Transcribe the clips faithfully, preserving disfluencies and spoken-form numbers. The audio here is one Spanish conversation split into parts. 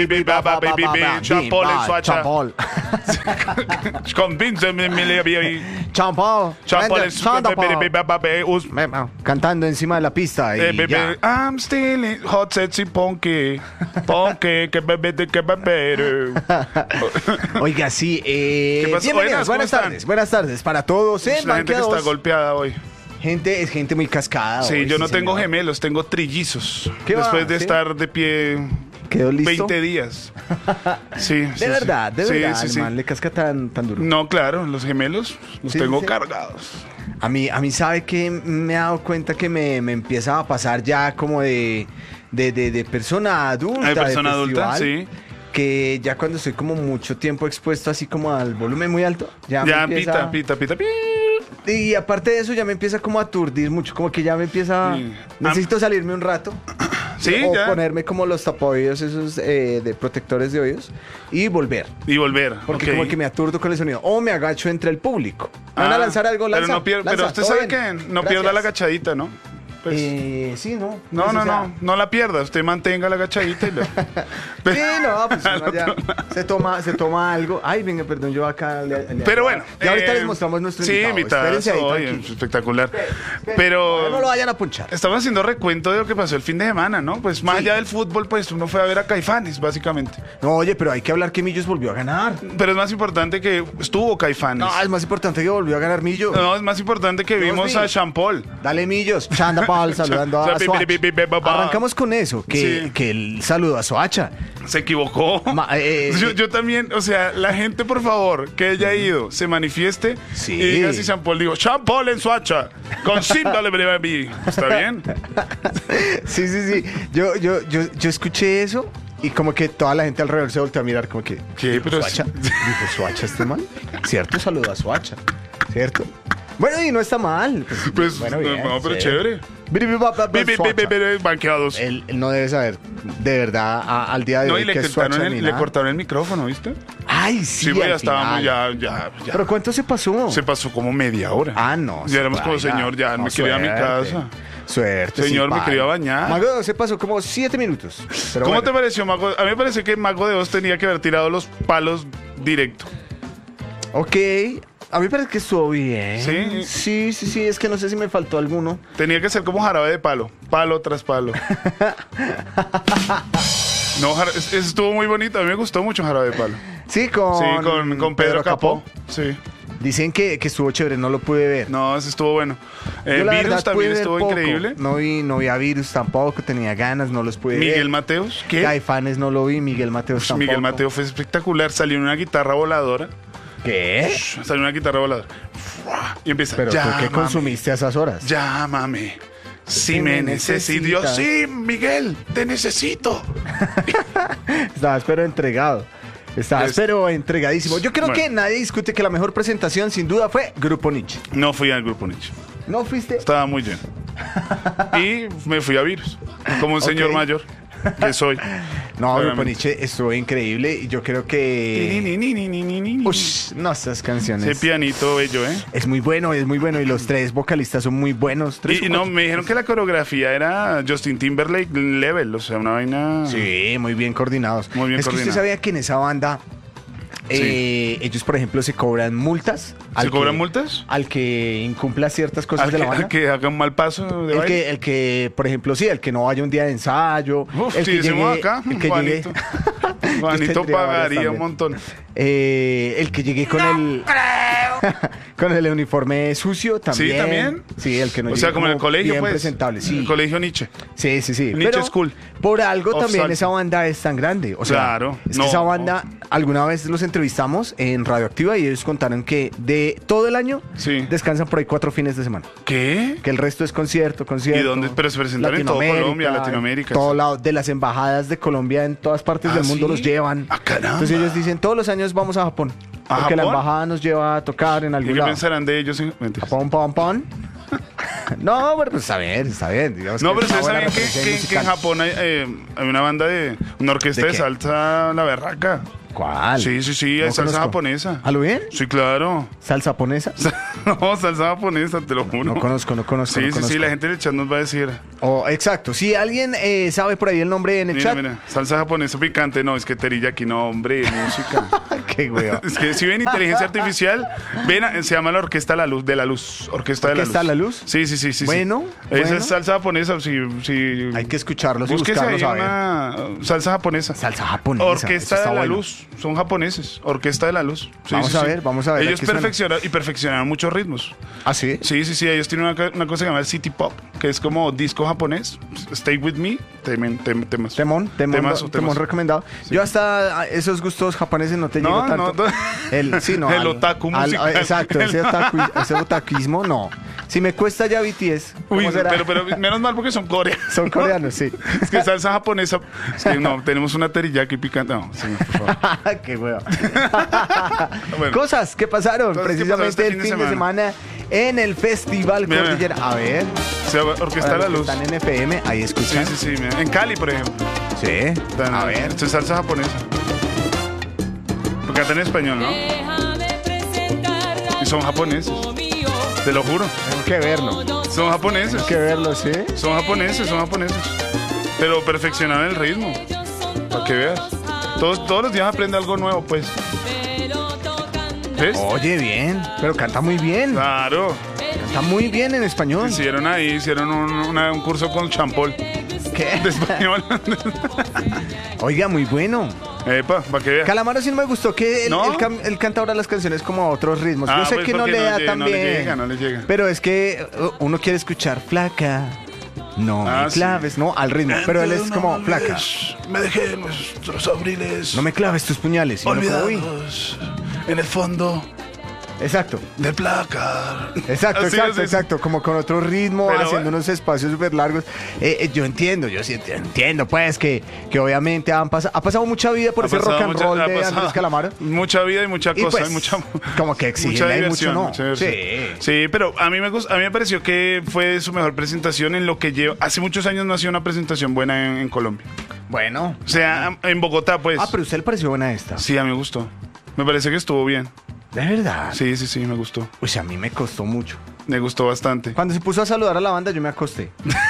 Champol en Suacha. Champol. Convínceme, mi lady. Champol. Champol en Champol. Cantando encima de la pista. Y ya. I'm still in hot sexy punky. Punky, que bebé de que bebé. Oiga, sí. Eh, ¿Qué pasó? bienvenidos, Buenas, buenas ¿cómo tardes. están? Buenas tardes para todos. En La gente que está Banqueados. golpeada hoy. Gente, es gente muy cascada. Sí, hoy, yo no sí, tengo señor. gemelos, tengo trillizos. ¿Qué va? Después de ¿Sí? estar de pie ¿Quedó listo? veinte días. Sí, De verdad, de sí, verdad, sí, sí. hermano, le casca tan, tan duro. No, claro, los gemelos los Sí, tengo sí. cargados. A mí, a mí sabe que me he dado cuenta que me, me empieza a pasar ya como de, de, de, de persona adulta. De persona adulta, festival, sí. Que ya cuando estoy como mucho tiempo expuesto así como al volumen muy alto, ya, Ya, me empieza... pita, pita, pita, pita. Y aparte de eso ya me empieza como a aturdir mucho, como que ya me empieza... Sí. Necesito salirme un rato. Sí, o ya. ponerme como los tapaoídos esos eh, de protectores de oídos y volver. Y volver. Porque ok. como que me aturdo con el sonido. O me agacho entre el público. ¿Me van a Ah, lanzar algo? Lanza, pero no pier- lanza, pero usted todo sabe bien. que no Gracias. pierda la agachadita, ¿no? Pues, Eh, sí, no. no, Pues, no, o sea, no, no la pierda. Usted mantenga la agachadita y lo... Sí, no, pues uno ya se toma, se toma algo. Ay, venga, perdón, yo acá le, le- Pero bueno. Y ahorita eh, les mostramos nuestro sí, invitado. Espérense ahí, invitado. Oye, tranquilos. espectacular. Esperen, Pero... No lo vayan a punchar. Estamos haciendo recuento de lo que pasó el fin de semana, ¿no? Pues más Sí. allá del fútbol, pues uno fue a ver a Caifanes, básicamente. No, oye, pero hay que hablar que Millos volvió a ganar. Pero es más importante que estuvo Caifanes. No, es más importante que volvió a ganar Millos. No, es más importante que vimos vi. a Champol. Dale, Millos. Chanda Paul saludando a Soacha. Arrancamos con eso, que, Sí. que el saludo a Soacha. Se equivocó. Ma- eh, yo, yo también, o sea, la gente, por favor, que haya ido, se manifieste Sí. y diga si Champol. Digo, Champol en Suacha, con síndale, baby. ¿Está bien? Sí, sí, sí. Yo, yo, yo, yo escuché eso y como que toda la gente alrededor se volteó a mirar como que... ¿Qué? ¿Dijo Pero Soacha? ¿Dijo Soacha este man? ¿Cierto? Saludo a Soacha. ¿Cierto? Bueno, y no está mal. Pues, bueno, no, bien, no, pero sí. chévere. Biri, biri, ba, ba, ba, Bi, bi, bi, Soacha. bi, bi, Banqueados. Él, él no debe saber de verdad a- al día de No, hoy y le que es cortaron, Soacha el, ni le nada. cortaron el micrófono, ¿viste? Ay, sí, Sí, pues al ya estábamos, final. ya, ya, ya. ¿Pero cuánto se pasó? Se pasó como media hora. Ah, no. Ya éramos como, baila. señor, ya No, me quería a mi suerte. casa. Suerte. Señor, sí, me quería baila. bañar. Mago, se pasó como siete minutos. Pero ¿Cómo bueno. te pareció, Mago? A mí me parece que Mago de Oz tenía que haber tirado los palos directo. Ok. A mí me parece que estuvo bien. Sí. Sí, sí, sí. Es que no sé si me faltó alguno. Tenía que ser como jarabe de palo, palo tras palo. No, jara- es- es- estuvo muy bonito, a mí me gustó mucho jarabe de palo. Sí, con, Sí, con, con Pedro, Capó. Sí. Dicen que, que estuvo chévere, no lo pude ver. No, ese estuvo bueno. Eh, Yo la Virus verdad, también pude ver estuvo poco. increíble. No vi, no vi a Virus tampoco, tenía ganas, no los pude ver. Miguel Mateos, ¿qué? Caifanes no lo vi, Miguel Mateos tampoco. Miguel Mateo fue espectacular, salió en una guitarra voladora. ¿Qué? Salió una guitarra voladora. Y empieza, Pero ¿tú qué llámame, consumiste a esas horas? llámame. Si Si me me necesitas. Yo, necesitas. sí, Miguel, te necesito. Estabas pero entregado. Estabas Es- pero entregadísimo. Yo creo Bueno. que nadie discute que la mejor presentación sin duda fue Grupo Nietzsche. No fui al grupo Nietzsche. ¿No fuiste? Estaba muy lleno. Y me fui a Virus. Como un señor Ok. mayor que soy. No, Grupo Claramente. Nietzsche estuvo increíble y yo creo Ni, que... ni, ni, ni, ni, ni, ni. Ush, no, estas canciones. Ese pianito bello, ¿eh? Es muy bueno, es muy bueno y los tres vocalistas son muy buenos. Tres Y, o y no, cuatro. me dijeron que la coreografía era Justin Timberlake level, o sea, una vaina... Sí, muy bien coordinados. Muy bien es que usted coordinado. sabía que en esa banda eh, ellos, por ejemplo, se cobran multas. ¿Se al cobran que- multas? Al que incumpla ciertas cosas Al de que, la banda. al que haga un mal paso de El baile. que, el que, por ejemplo, sí, el que no vaya un día de ensayo. Uf, el si que decimos llegue, acá, el que Juanito. llegue, Juanito tendría varias pagaría un también. montón. eh, el que llegue con el con el uniforme sucio también. ¿Sí, también? Sí, el que no O sea, llegue como en el colegio, bien pues. presentable, sí. El colegio Nietzsche. Sí, sí, sí. Nietzsche Pero School. por algo Of también salsa. esa banda es tan grande. O sea, Claro. es No. que esa banda, alguna vez los entrevistamos en Radioactiva y ellos contaron que de todo el año Sí. descansan por ahí cuatro fines de semana. ¿Qué? Que el resto es concierto, concierto. ¿Y dónde? Pero se presentaron en todo Latinoamérica, Colombia, Latinoamérica. en todo lado, de las embajadas de Colombia en todas partes ¿Ah, del mundo sí? los llevan. Ah, caramba. Entonces ellos dicen, todos los años vamos a Japón. ¿A Porque la Japón? embajada nos lleva a tocar en ¿Y algún qué lado. pensarán de ellos? En... Mentiras. Pom, pom, pom. No, pero pues está bien, está bien. Digamos No, que pero es una ustedes buena saben que, referencia que- que en musical. Japón hay, eh, hay una banda de... Una orquesta ¿De de, qué? salsa, La Berraca. ¿Cuál? Sí, sí, sí, hay No salsa conozco. japonesa. ¿A lo bien? Sí, claro. ¿Salsa japonesa? No, salsa japonesa, te lo juro. No conozco, no conozco. Sí, no sí, conozco. sí, la gente en el chat nos va a decir. Oh, exacto. Si alguien eh, sabe por ahí el nombre en el Mira, chat. mira, salsa japonesa picante, no, es que teriyaki, no, hombre, música. Qué wea. Es que si ven inteligencia artificial, ven, a- se llama la Orquesta La Luz, de la Luz, Orquesta de la Luz. ¿Orquesta La Luz? Sí, sí, sí, sí. Bueno, sí. Esa bueno. es salsa japonesa, sí, sí. Hay que escucharlos y Búsquese buscarlos ahí a ver. una salsa japonesa. Salsa japonesa. eso Orquesta está de la bueno. Luz, son japoneses, Orquesta de la Luz. Sí, Vamos sí, a sí. ver, vamos a ver, Ellos aquí suena. perfeccionaron y perfeccionaron muchos ritmos. ¿Ah, sí? Sí, sí, sí, ellos tienen una, ca- una cosa que se llama el City Pop, que es como disco japonés. Stay with me, temen, tem, temas. Temón, temón, Temazo, temón temazo. recomendado. Yo hasta a esos gustos japoneses no te No, llego tanto. no, no. El, sí, no, El otaku musical. exacto, ese, otaku, ese otakuismo, no. Si me cuesta ya B T S, ¿cómo Uy, será? pero, pero menos mal porque son coreanos. Son coreanos, sí. Es que salsa japonesa. Es que no, tenemos una teriyaki picante. No, señor, por favor. Qué huevo. Bueno. Cosas que pasaron Cosas que precisamente pasaron este el fin de semana. en el Festival Mira, Cordillera. A ver, Se llama Orquesta de para la los que Luz. están en F M, ahí Sí, escuchan. sí, sí. mira. En Cali, por ejemplo. Sí. Están- A ver. Esto es salsa japonesa. Porque cantan en español, ¿no? Y son japoneses. Te lo juro. Tengo que verlo. Son japoneses. Tengo que verlo, sí. Son japoneses, son japoneses. Pero perfeccionaron el ritmo. Para que veas. Todos, todos los días aprende algo nuevo, pues. ¿Ves? Oye, bien. Pero canta muy bien. Claro. Canta muy bien en español. Hicieron ahí, hicieron un, una- un curso con Champol ¿Qué? de español. Oiga, muy bueno. Epa, para que veas. Calamaro sí no me gustó que él, ¿No? él cam- él canta ahora las canciones como a otros ritmos. Ah, Yo sé pues que no porque le no da lle- tan no le bien. llega, no le llega. Pero es que uh, uno quiere escuchar flaca. No Ah, me sí. claves, no, al ritmo. Pero él es como flaca. Me dejé nuestros abriles No me claves tus puñales. Y uno como, uy. olvidados en el fondo Exacto. del placar. Exacto, Así exacto, es, es. exacto, como con otro ritmo, Pero, haciendo bueno. unos espacios súper largos. Eh, eh, yo entiendo, yo sí entiendo, pues, que, que obviamente han pasado, ha pasado mucha vida por Ha ese pasado rock and mucha- roll ha de pasado Andrés Calamaro. Mucha vida y mucha Y cosa. pues, y mucha, como que exige, mucha hay diversión. mucho, ¿no? mucha diversión. Sí. Sí, pero a mí, me, gust- a mí me pareció que fue su mejor presentación en lo que lleva. Hace muchos años no hacía una presentación buena en, en Colombia. Bueno. O sea, en Bogotá, pues. Ah, pero a usted le pareció buena esta. Sí, a mí me gustó. Me parece que estuvo bien. De verdad. Sí, sí, sí, me gustó. Uy, a mí me costó mucho. Me gustó bastante. Cuando se puso a saludar a la banda, yo me acosté.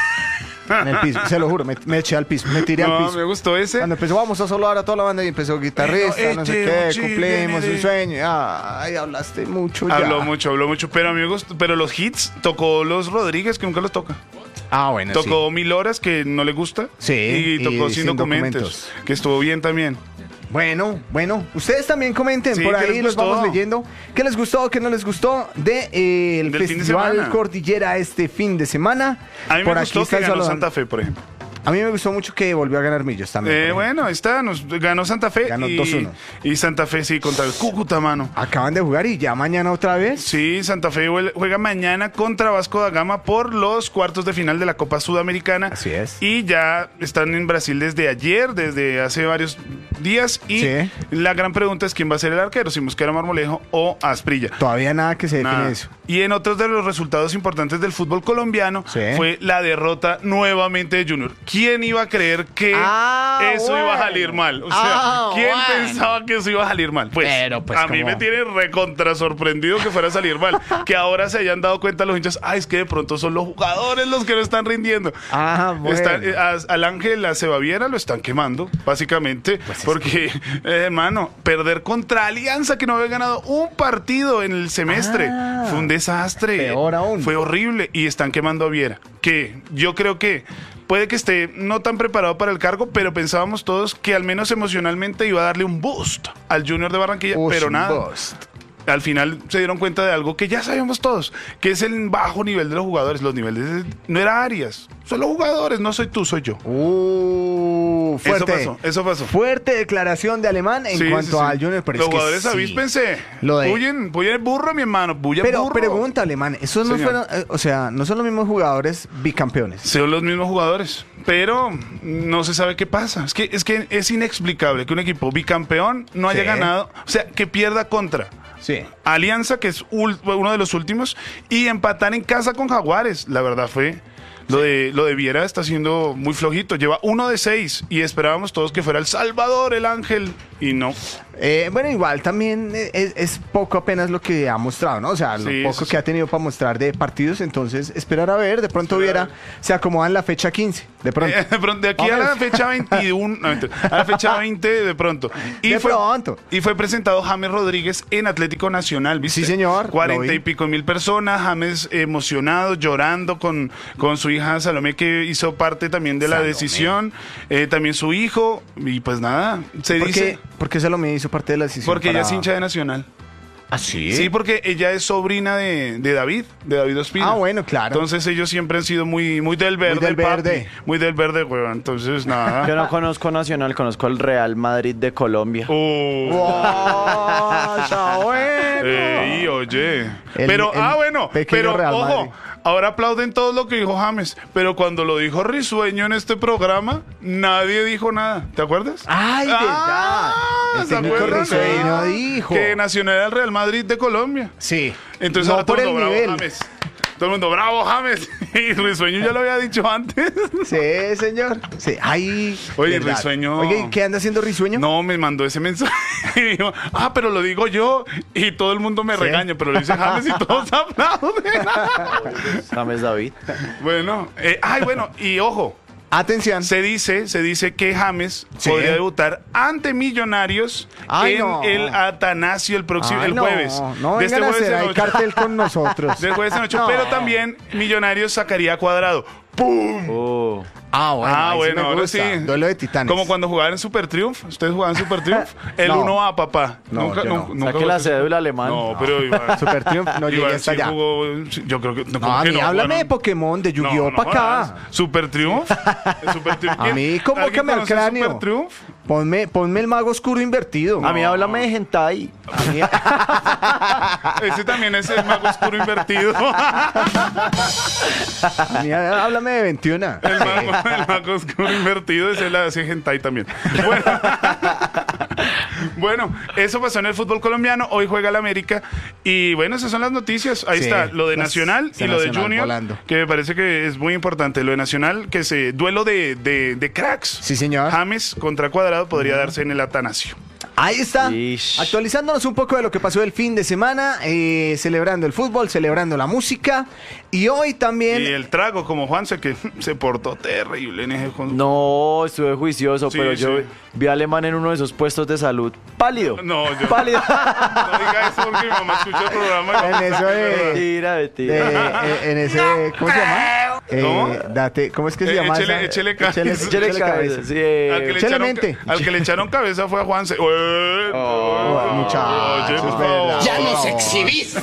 En el piso, se lo juro, me, me eché al piso, me tiré al No, piso. me gustó ese. Cuando empezó, vamos a saludar a toda la banda y empezó guitarrista, Bueno, no sé este qué, Mochi cumplimos viene de- un sueño. Ay, hablaste mucho ya. Habló mucho, habló mucho, pero a mí me gustó. Pero los hits tocó los Rodríguez, que nunca los toca. Ah, bueno, Tocó Mil Horas, que no le gusta. Sí, Y tocó y Sin, Sin documentos, Documentos. que estuvo bien también. Bueno, bueno, ustedes también comenten Sí, por ¿qué ahí, les los gustó? vamos leyendo. ¿Qué les gustó, qué no les gustó de eh, el Del fin de Festival semana. Cordillera este fin de semana? A mí por me aquí gustó que están ganó saludando. Santa Fe, por ejemplo. A mí me gustó mucho que volvió a ganar Millos también. Eh, por ejemplo. bueno, ahí está, nos ganó Santa Fe. Ganó y, dos uno. Y Santa Fe, sí, contra el Cúcuta, mano. Acaban de jugar y ya mañana otra vez. Sí, Santa Fe juega juega mañana contra Vasco da Gama por los cuartos de final de la Copa Sudamericana. Así es. Y ya están en Brasil desde ayer, desde hace varios días. Y Sí. la gran pregunta es quién va a ser el arquero, si Mosquera Marmolejo o Asprilla. Todavía nada que se define Nada. eso. Y en otros de los resultados importantes del fútbol colombiano Sí. fue la derrota nuevamente de Junior. ¿Quién iba a creer que Ah, eso iba a bueno. salir mal? O sea, Ah, ¿quién bueno. pensaba que eso iba a salir mal? Pues, Pero, pues, a mí ¿cómo? me tiene recontra sorprendido que fuera a salir mal. Que ahora se hayan dado cuenta los hinchas, ay, es que de pronto son los jugadores los que no están rindiendo. Ah, bueno. Están, eh, a- al Ángel, a Sebaviera lo están quemando, básicamente, Pues es porque, eh, hermano, perder contra Alianza, que no había ganado un partido en el semestre, Ah. fue un desastre. Peor aún. Fue horrible y están quemando a Viera, que yo creo que puede que esté no tan preparado para el cargo, pero pensábamos todos que al menos emocionalmente iba a darle un boost al Junior de Barranquilla, Ush, pero nada. bust. Al final se dieron cuenta de algo que ya sabíamos todos, que es el bajo nivel de los jugadores. Los niveles de- no era Arias, son los jugadores, no soy tú, soy yo. Uh, fuerte. Eso pasó, eso pasó. Fuerte declaración de Alemán en Sí, cuanto sí, sí. al Junior. Pero los es que jugadores sí. avíspense. Lo de- Buyen, buyen el burro, mi hermano. Buyen Pero burro. pregunta, Alemán, esos no Señor. fueron, eh, o sea, no son los mismos jugadores bicampeones. Son los mismos jugadores, pero no se sabe qué pasa. Es que es, que es inexplicable que un equipo bicampeón no haya Sí. ganado, o sea, que pierda contra Sí. Alianza, que es ul- uno de los últimos, y empatar en casa con Jaguares. La verdad fue, lo de, lo de Viera está siendo muy flojito. Lleva uno de seis y esperábamos todos que fuera el Salvador, el Ángel, y no. Eh, bueno, igual también es, es poco apenas lo que ha mostrado, ¿no? O sea, lo Sí, poco eso que sí. ha tenido para mostrar de partidos, entonces esperar a ver, de pronto Esperar a hubiera, se acomoda en la fecha quince, de pronto. Eh, de pronto, de aquí a la Vamos. fecha veintiuno, no, mentira, a la fecha veinte de pronto. Y De fue, pronto. Y fue presentado James Rodríguez en Atlético Nacional, ¿viste? Sí, señor, lo Cuarenta vi. y pico mil personas, James emocionado, llorando con, con su hija Salomé, que hizo parte también de la Salomé. decisión, eh, también su hijo, y pues nada, se ¿Por dice... qué, ¿Por qué Salomé hizo parte de la decisión? Porque ella para- es hincha de Nacional. ¿Ah, sí? Sí, porque ella es sobrina de, de David, de David Ospina. Ah, bueno, claro. Entonces ellos siempre han sido muy, muy del verde, del papi. verde. Muy del verde, weón. Entonces, Yo nada. no conozco Nacional, conozco el Real Madrid de Colombia. Oh. ¡Wow! ¡Está bueno! Ey, oye. El- pero, el ah, bueno, pequeño pero Real ojo, Madrid. ahora aplauden todo lo que dijo James. Pero cuando lo dijo Risueño en este programa, nadie dijo nada. ¿Te acuerdas? ¡Ay, verdad! Ah, El ¿se técnico acuerdan? Risueño Ah, dijo. Que Nacional era el Real Madrid de Colombia. Sí. Entonces no ahora todo por el el mundo, bravo, nivel. James. Todo el mundo, bravo, James. Y Risueño ya lo había dicho antes. Sí, señor. Sí. Ay, Oye, verdad. Risueño- Oye, ¿qué anda haciendo Risueño? No, me mandó ese mensaje y dijo, ah, pero lo digo yo y todo el mundo me Sí. regaña, pero lo dice James y todos aplauden. James David. Bueno, eh, ay, bueno, y ojo, Atención. se dice, se dice que James Sí. podría debutar ante Millonarios Ay, en no. el Atanasio el próximo, Ay, el no, jueves. No de este vengan a jueves hacer en ahí ocho. cartel con nosotros. Del jueves en ocho, No. pero también Millonarios sacaría a Cuadrado. ¡Pum! Oh. Ah, bueno. ah, ahí sí bueno, me ahora gusta. sí. Duelo de titanes. Como cuando jugaban en Super Triumph. ¿Ustedes jugaban en Super Triumph? El No. uno a papá. No, nunca, yo nu- no. nunca Saque la jugaste- cédula alemán. No, pero Iván. Super Triumph no llegué Iván hasta sí allá. jugó, yo creo que no, No, ¿cómo a que mí no? háblame de Bueno, Pokémon, de Yu-Gi-Oh! no, no para acá. jodas. Super Triumph. ¿El Super Triumph? A mí, ¿Alguien convócame al conoce cráneo. Super Triumph? Ponme, ponme el mago oscuro invertido. A mí háblame de hentai. A mí- Ese también es el mago oscuro invertido. a mí háblame de veintiuno. El mago, el mago oscuro invertido, ese la hace hentai también. Bueno. Bueno, eso pasó en el fútbol colombiano. Hoy juega el América. Y bueno, esas son las noticias. Ahí Sí, está, lo de las- Nacional de y lo de Nacional Junior. volando. Que me parece que es muy importante. Lo de Nacional, que se duelo de, de, de cracks. Sí, señor. James contra Cuadrado podría darse en el Atanasio. Ahí está, Ish. actualizándonos un poco de lo que pasó el fin de semana, eh, celebrando el fútbol, celebrando la música y hoy también... Y el trago, como Juanse, que se portó terrible en ese con- No, estuve juicioso, Sí, pero yo sí. vi al alemán en uno de esos puestos de salud. Pálido. No, yo- Pálido. No diga eso porque mi mamá escucha el programa. y- En eso de... Mentira, de- mentira. eh, en ese... ¿Cómo se llama? Eh, ¿Cómo? Date, ¿cómo es que se Eh, llama? échele- esa? échele cabeza. Échele- Échale échele cabeza, sí, eh. Al que, le Échale echaron, mente. al que le echaron cabeza fue a Juanse. Ué, Oh, oye, muchachos, por verdad. favor. Ya nos exhibiste.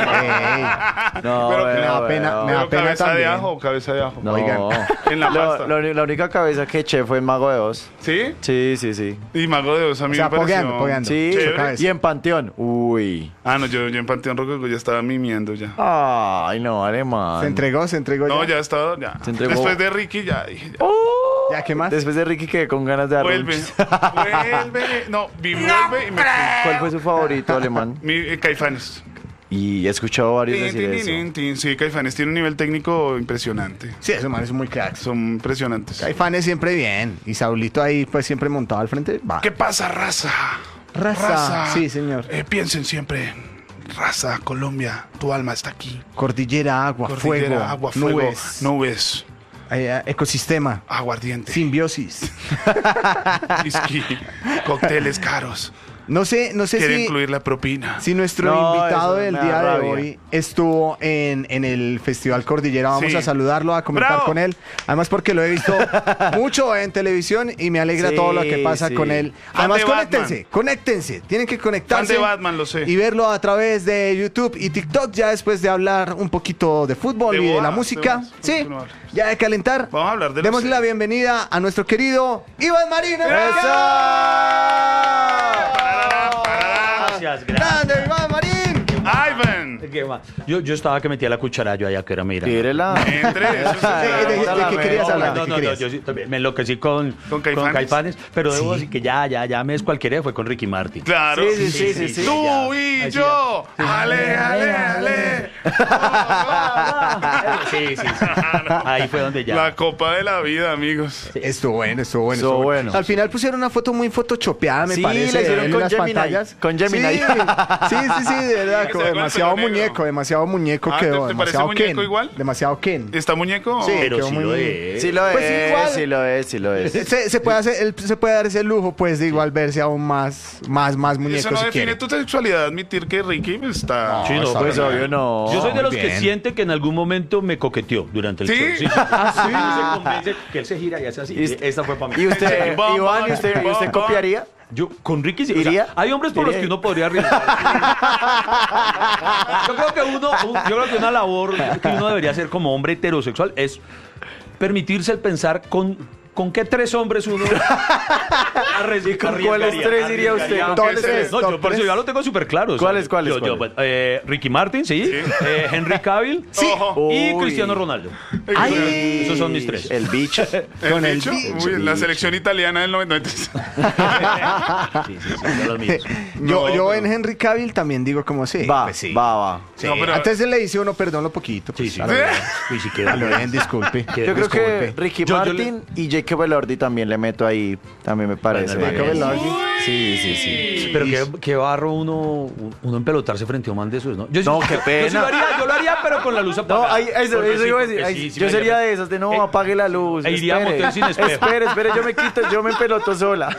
Ey, No, pero que me da bueno, pena- bueno. me da Pero pena cabeza de también. ajo o cabeza de ajo. No. Oigan. En la Lo- pasta. lo- la única cabeza que eché fue en Mago de Oz. ¿Sí? Sí, sí, sí. Y Mago de Oz a mí O sea, me pareció... pogueando, pogueando. Sí, Chévere. cabeza. y en Panteón. Uy. Ah, no, yo, yo en Panteón Rococó ya estaba mimiendo ya. Ay, no, alemán. Se entregó, se entregó No, ya. ya estaba, ya. Se entregó. Después de Ricky ya dije, ya. ¿Ya qué más? Después de Ricky quedé con ganas de dar Vuelve, runches. vuelve. No, vi vuelve y me fui. ¿Cuál fue su favorito alemán? Mi, eh, Caifanes. Y he escuchado varios Tin, decir tin, eso. tin, tin. Sí, Caifanes tiene un nivel técnico impresionante. Sí, esos manes son muy cracks. Son impresionantes. Caifanes siempre bien. Y Saulito ahí, pues siempre montado al frente. Va. ¿Qué pasa, raza? Raza. Sí, señor. Eh, piensen siempre en raza, Colombia. Tu alma está aquí. Cordillera, agua, Cordillera, fuego, agua, fuego, nubes, nubes, eh, eh, ecosistema, aguardiente, simbiosis. whisky, cócteles caros. No sé, no sé Quiere si, incluir la propina. si nuestro No, invitado eso del me da día de rabia. hoy estuvo en, en el Festival Cordillera. Vamos Sí. a saludarlo, a comentar ¡Bravo! con él. Además porque lo he visto mucho en televisión y me alegra Sí, todo lo que pasa sí. con él. Fan Además, de conéctense, Batman. conéctense. Tienen que conectarse. Fan de Batman, lo sé. Y verlo a través de YouTube y TikTok ya después de hablar un poquito de fútbol De y de la bodas, música. de bodas, Sí, continuar. ya de calentar. Vamos a hablar de los- Démosle la bienvenida a nuestro querido Iván Marín. Parará, parará. Gracias, ¡Grande, Iván Marín! Ivan. ¿Qué ma- Yo, yo estaba que metía la cuchara yo allá que era mira. Tírela. Entre, eso sí. ¿De, de- de qué querías hablar? ¿De No, qué no, no, querías? yo sí, también me enloquecí con, ¿Con Caifanes? pero debo decir que ya, ya, ya me descualquiera fue con Ricky Martin. Claro. Sí, sí, sí, sí, sí. Tú ya. y Ahí sí, yo. Ale, ale, ale. Sí, sí, sí. Ahí fue donde ya. La copa de la vida, amigos. Estuvo bueno, estuvo bueno. Estuvo bueno. Al final pusieron una foto muy photoshopeada, me Sí, parece. la hicieron en con las Gemini. pantallas. Con Gemini. Sí, sí, sí, sí, de verdad. Que como se demasiado acuerda el pelo muñeco, negro. demasiado muñeco Ah, ¿te- quedó. te parece demasiado muñeco Ken. igual? Demasiado Ken. ¿Está muñeco? Sí. Pero quedó sí muy- lo es. Sí lo Pues es, igual. sí lo es, sí lo es. Se, se puede hacer, él se puede dar ese lujo, pues, de igual verse aún más, más, más muñeco Eso no si define quiere. tu sexualidad, admitir que Ricky está... Sí, no, está Pues bien. obvio no. Yo soy de muy los que bien. siente que en algún momento me coqueteó durante el ¿Sí? show. Sí, sí. Ah, sí. Se convence que él se gira y hace así. Y usted- Esta fue para mí. ¿Y usted, Bam, Iván, bam, ¿y usted, y usted bam, copiaría? Yo con Ricky sí, o sea, ¿Iría? hay hombres por los ¿Iría? que uno podría realizar. Yo creo que uno, un- yo creo que una labor que uno debería hacer como hombre heterosexual es permitirse el pensar con con qué tres hombres uno arres- ¿Y con cuáles arriesgaría, tres iría usted? arriesgaría. ¿Con Top cuáles tres, tres? No, top yo por eso tres. ya lo tengo súper claro. o sea, ¿Cuáles, cuáles, yo- yo, cuáles? eh, Ricky Martin, sí. eh, Henry Cavill. Sí. Ojo. Y Uy. Cristiano Ronaldo. Ay, Esos son mis tres. El bicho. ¿El Con el bicho? bicho. Uy, la selección italiana del noventa. Sí, sí, sí, son los míos. Yo, No, yo pero- en Henry Cavill también digo como sí. Va, pues sí. va, va. Sí. No, pero- Antes le hice uno, perdón, lo poquito. Sí, sí. A lo bien. Uy, sí, queda A lo bien, disculpe. Qué Yo creo que Disculpe. Ricky Yo- yo Martin y Jacob Elordi también le meto ahí. También me parece. Bueno, Jacob Elordi. Sí, sí, sí. Pero qué, qué barro uno, uno empelotarse frente a un man de esos, ¿no? Yo, sí- No, qué yo- Yo, sí pena. lo haría, yo lo haría, pero con la luz apagada. No, ahí, eso, Porque eso sí, iba a porque decir. sí, Ahí- sí yo me sería llama- de esas de no, Eh, apague la luz. e iría a espere. motel sin espejo. Espere, espere, yo me quito, yo me peloto sola.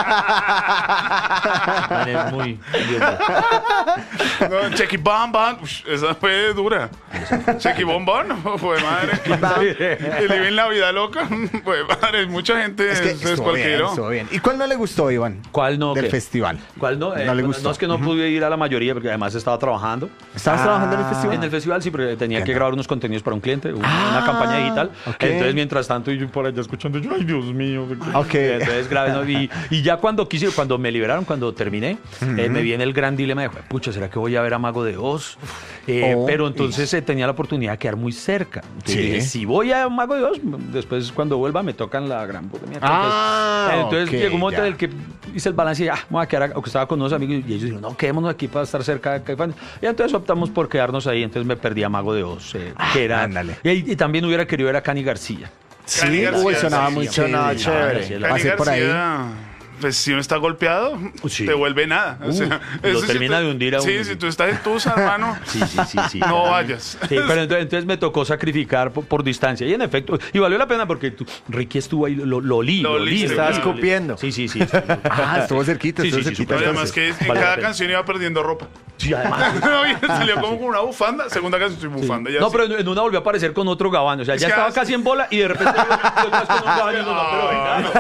Man, es muy idiota. No, Checky Bam Bam. Ush, esa fue dura. Checky Bam Bam. Fue madre. Y Living la vida loca. Fue madre. Mucha gente Es que es, es estuvo bien, cualquiera. estuvo bien. ¿Y cuál no le gustó, Iván? ¿Cuál no? Del qué? festival. ¿Cuál no? Eh, No le bueno, gustó. No, es que no pude ir a la mayoría porque además estaba trabajando. ¿Estabas Ah, trabajando en el festival? En el festival sí, porque tenía que Entiendo. grabar unos contenidos para un cliente, un- Ah, una campaña digital. ok. Entonces, mientras tanto, yo por allá escuchando, yo, ay, Dios mío. Ok. Entonces grabé, ¿no? y, y ya cuando quise, cuando me liberaron, cuando terminé, eh, me viene el gran dilema de, pucha, ¿será que voy a ver a Mago de Oz? Eh, Oh, pero entonces eh, tenía la oportunidad de quedar muy cerca. Entonces Sí. dije, si voy a Mago de Oz, después cuando vuelva me tocan la gran puta mierda. Ah, entonces ok, llegó un momento ya. en el que hice el balance y ah, me voy a quedar, acá, aunque estaba con unos amigos y ellos dijeron, no, quedémonos aquí para estar cerca de Caifanes. Y entonces optamos por quedarnos ahí, entonces me perdí a Mago de Oz, eh, que era... ándale. Y, y también hubiera querido ver a Cani García. Cani Sí, García, uy, sonaba sí, muy sí. Sonaba chévere. chévere. la- Va a Cani ser por ahí. García, pues si uno está golpeado, Sí. te vuelve nada. O sea, Uh, lo eso si termina tú- de hundir a Sí, uno. si tú estás en tusa, hermano, Sí, sí, sí, sí. no vayas. Sí, pero entonces, entonces me tocó sacrificar por, por distancia. Y en efecto, y valió la pena porque tú- Ricky estuvo ahí, lo, lo olí, Lo lo olí. oliste, lo estaba olí, lo olí. escupiendo. Sí, sí, sí. Ah, estuvo cerquita, Sí, estuvo sí, sí, cerquita. súper. Además que entonces. en Vale la cada pena. canción iba perdiendo ropa. Sí, además. Salió como con una bufanda, segunda canción sin bufanda. ya No, así. pero en en una volvió a aparecer con otro gabán. O sea, Es ya que estaba hace- casi en bola y de repente yo, yo otra vez con un gabán y uno, no, pero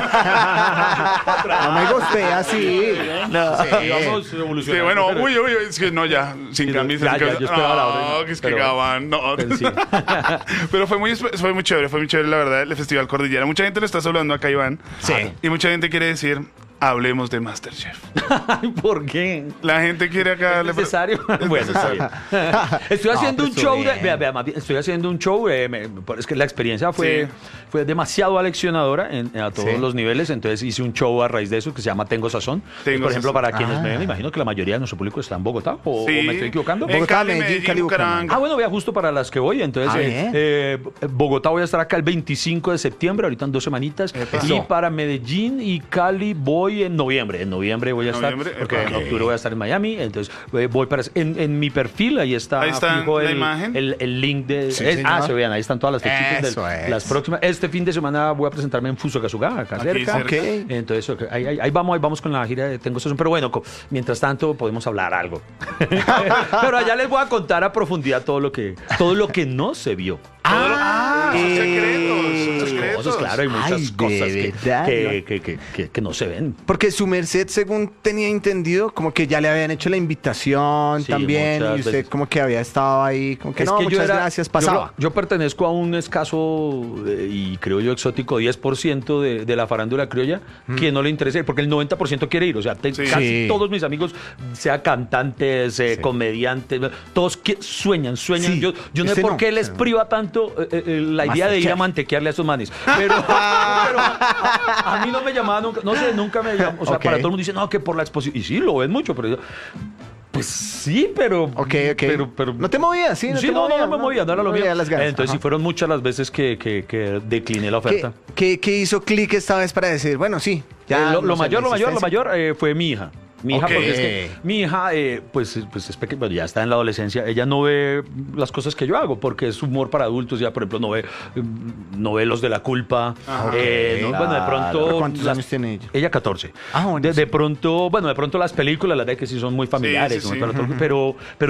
venga. No me gostea así. No. Sí, vamos Sí, evolucionando. bueno, pero- uy, uy, es que no, ya, sin Sí, camisa. ya, sin ya, camisa. yo esperaba la No, orden, que es que pero- Gabán, no. pero sí. Pero fue muy, espe- fue muy chévere, fue muy chévere, la verdad, el Festival Cordillera. Mucha gente le está hablando acá, Iván. Sí. Y mucha gente quiere decir, hablemos de Masterchef. Ay, ¿por qué? La gente quiere acá... ¿Es le- necesario? Bueno, está bien. Estoy No, haciendo pero un estuvo show de, bien. vea, vea, más bien, estoy haciendo un show, eh, me- es que la experiencia fue, Sí. fue demasiado aleccionadora en, a todos Sí. los niveles, entonces hice un show a raíz de eso que se llama Tengo Sazón. Tengo Por ejemplo, Sazón. para quienes Ah. me ven, me imagino que la mayoría de nuestro público está en Bogotá, o, Sí. o me estoy equivocando. En Bogotá, Cali, Medellín, Medellín, Cali, Bucaramanga. Bucaramanga. Ah, bueno, vea, justo para las que voy. Entonces, Ah, eh, bien. eh, Bogotá voy a estar acá el veinticinco de septiembre, ahorita en dos semanitas. Eso. Y para Medellín y Cali voy en noviembre. En noviembre voy a estar, Noviembre, porque en ok. octubre voy a estar en Miami. Entonces, eh, voy para... En, en mi perfil, ahí está, Ahí está fijo la el, imagen. el, el link de... Sí, es- señor. ah, se vean, ahí están todas las fechitas. Eso del- es. Las próximas. Este fin de semana voy a presentarme en Fusagasugá, acá Aquí cerca. cerca. Ok. Entonces, ok, ahí, ahí- ahí vamos, ahí vamos con la gira de Tengo Sazón. Pero bueno, co- mientras tanto podemos hablar algo. Pero allá les voy a contar a profundidad todo lo que, todo lo que no se vio. Todo lo- Ah, son Eh, secretos, son Muchas secretos. cosas, claro, hay muchas Ay, de cosas que, verdad, que, que, que, que- que no se ven. Porque su merced, según tenía entendido, como que ya le habían hecho la invitación Sí, también, muchas y usted veces. como que había estado ahí, como que Es no, que yo muchas era- gracias, yo- pasaba. Yo, pertenezco a un escaso eh, y creo yo exótico diez por ciento de, de la farándula criolla que no le interesa ir, porque el noventa por ciento quiere ir. O sea, te- Sí. casi Sí. todos mis amigos, sea cantantes, eh, Sí. comediantes, todos que- sueñan, sueñan. Sí. Yo, yo no sé Usted por no. qué les Sí. priva tanto eh, eh, la idea de ir a Masterchef. mantequearle a esos manes. Pero, pero a, a mí no me llamaba nunca, no sé, nunca me llamó. O sea, Ok. para todo el mundo dice, no, que por la exposición. Y sí, lo ven mucho, pero yo, pues sí, pero. Ok, ok. Pero, pero, no te movías, sí, no sí, te no, movías. no, no me movía, no era lo me mío. movías las ganas. Entonces, Ajá. sí fueron muchas las veces que, que, que decliné la ¿Qué, oferta. qué, qué hizo clic esta vez para decir, bueno, sí, ya. Eh, lo, no lo sé, mayor, la lo mayor, lo existencia? mayor eh, fue mi hija. Mi hija, Ok. porque es que mi hija, eh, pues, pues es pequeña, bueno, ya está en la adolescencia. Ella no ve las cosas que yo hago, porque es humor para adultos. Ya, por ejemplo, no ve, mm, no ve los de la culpa. Ajá. Eh, no, bueno, de Claro. pronto. ¿Pero cuántos las- años tiene ella? Ella catorce. Ah, bueno, de, sí. de pronto, bueno, de pronto las películas, las de que sí son muy familiares, sí, muy sí. para todo, pero, pero